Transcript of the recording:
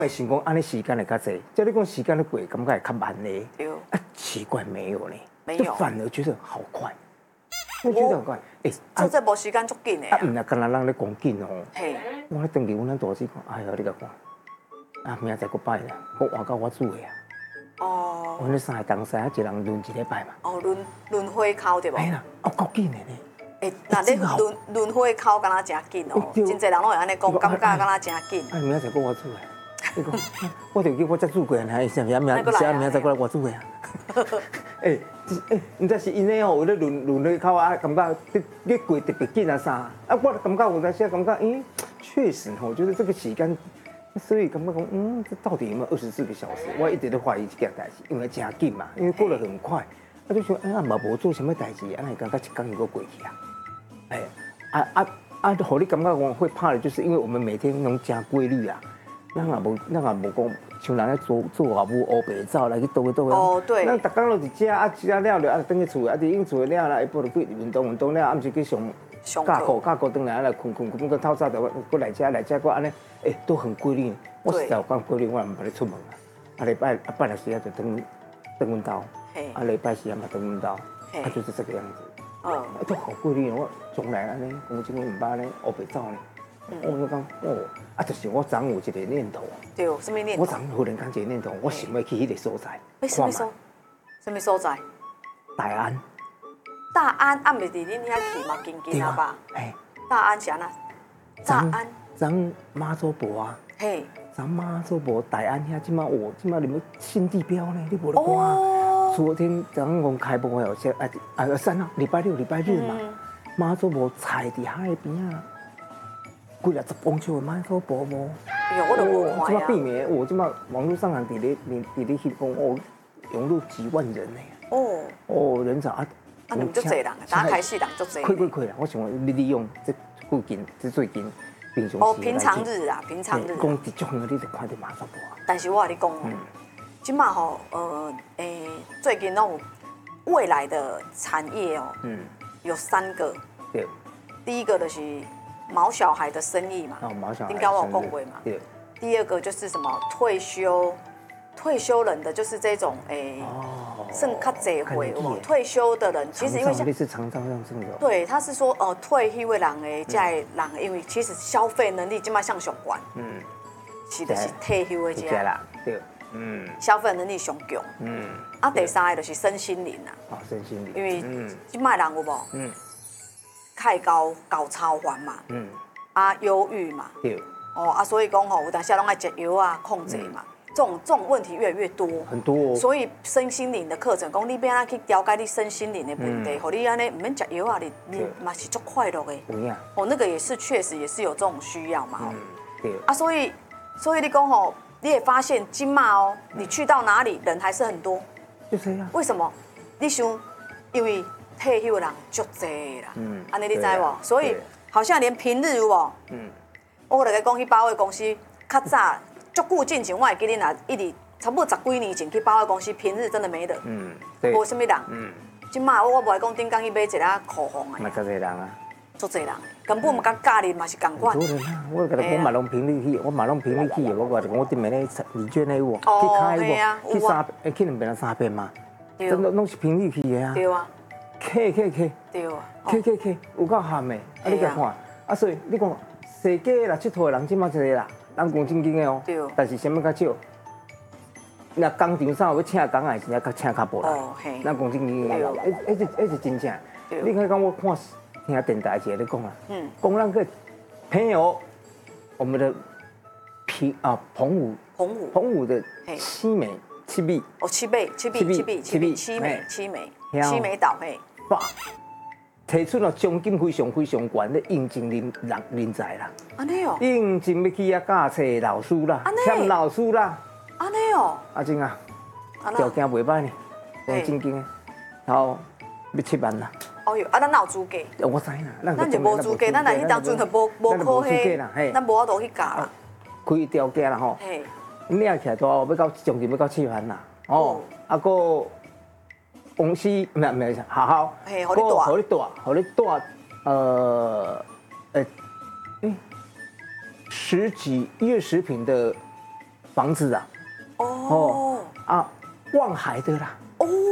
会想讲安尼时间会较济，照你讲时间咧过，感觉会较慢呢。 对， 啊，奇怪没有呢， 没有就反而觉得好快。我觉得好快， 做这无时间足紧的啊，唔係干那人咧講緊哦。 嘿， 我咧登記阮咱大姊講，哎呀，你甲看，啊，明仔載佫拜啦，我換到我煮的啊。 哦， 阮咧三个同事啊，一人輪一禮拜嘛。 哦，轮回考对无？ 哎啦，哦，夠緊的呢。 那你轮回考敢若真紧哦，真侪人拢会安尼講，感觉敢若真紧。 啊，明仔載佫我煮的。你講，我就叫我才煮過啊，係是明仔載過來我煮的啊。唔知是因咧吼，有咧輪去考啊，感覺你過特別緊啊啥？啊，我感覺有陣時感覺，確實吼，我覺得這個時間，所以感覺講，這到底有沒有24個小時？我一直都懷疑這件代志，因為真緊嘛，因為過得很快，我就想，無做什麼代志，安尼感覺一天就過去啊。互你感覺我會怕的，就是因為我們每天攏真規律啊，咱也無講。像人咧做外務烏白走來去倒去。 哦，對。 咱逐工都是食啊，食了就啊，等去厝，啊，佇用厝了啦，下晡就去運動了，暗時去上教課轉來來困，個透早就過來遮，個安尼，都很規律。我實在有講規律，我也唔捌咧出門啊。啊，禮拜六時啊就等阮兜，啊，禮拜四啊嘛等阮兜，啊，就是這個樣子。都好規律，我從來安尼，我今年唔捌咧烏白走呢。我就講就是我昨有一個念頭。 對，什麼念頭？ 我昨忽然間一個念頭，我想要去迄個所在。 什麼所在？ 大安。 大安，啊，袂佇恁遐去嘛，近啊吧？大安是安那？大安。 咱媽祖婆啊。 嘿。 咱媽祖婆大安遐，即馬裡面新地標呢，你無咧看？昨天咱講開幕有些禮拜六、禮拜日嘛，媽祖婆踩佇海邊啊。幾啊十公尺的媽祖婆無？ 我都無看呀。 這麼避免，這麼網絡上人佇咧翕講，湧入幾萬人呢。人潮啊！ 你們足濟人，打開始人足濟。 虧啦！我想你利用這附近，最近平常時。 平常日啊，平常日。 講一種的，你就看到媽祖婆啊。 但是我跟你講哦，即馬吼，最近那種未來的產業哦，有3個。 對。 第一個就是毛小孩的生意嘛，應該我有講過嘛。對。第二個就是什麼退休人的，就是這種剩較濟歲退休的人，其實因為像是長照這樣子。 對，他是說退休的人誒，這人因為其實消費能力即馬向上懸，是的是退休的這啦，對，消費能力上強，第三個就是身心靈啦， 身心靈， 因為即馬人有無？太高超環嘛，憂鬱嘛，所以講吼，有當時攏愛食藥啊控制嘛，這種問題越來越多， 很多， 所以身心靈的課程，講你要安怎去了解你身心靈的問題，互你安尼唔免食藥啊，你嘛是足快樂的，那個也是確實也是有這種需要嘛，所以你講吼，你也發現今嘛哦，你去到哪裡人還是很多， 就這樣， 為什麼？你想，因為退休人足濟啦，安尼你知無？所以好像連平日有無？我就甲講去百貨公司，較早足久之前，我會記恁啊，一直差不多10幾年前去百貨公司，平日真的沒人，無什麼人。即馬我無講頂工去買一個口紅啊， 嘛足濟人啊， 足濟人，根本嘛甲假日嘛是共款。 多人啊，我甲你講，我嘛攏平日去，我話就講我頂面咧2卷的有，去開有，去2遍3遍嘛，真攏是平日去的啊。 對啊。 客， 對啊， 客，有夠鹹的，你甲看，所以你講世界啦，佚佗的人即馬一個啦，人講正經的哦，但是什麼較少？那工廠啥要請工啊，是較請較無啦，咱講正經的，迄是真正。你看講我看聽電台一個咧講啊，講那個朋友，我們的澎湖的七美，七美島嘿。 提出了獎金非常懸咧，應徵人才啦。 安尼哦。 應徵要去啊教冊老師啦，添老師啦。 安尼哦。 真啊，條件袂歹呢，講正經的，然後要7萬啦。 哦喲，咱哪有資格？ 我知啦， 咱就無資格，咱來迄當陣就無考迄，咱無法度去教啦。 開條件啦吼，領起來多要到獎金要到7萬啦，個。公司沒有學校，互你住10幾20平的房子啊， 哦啊，望海的啦。 哦。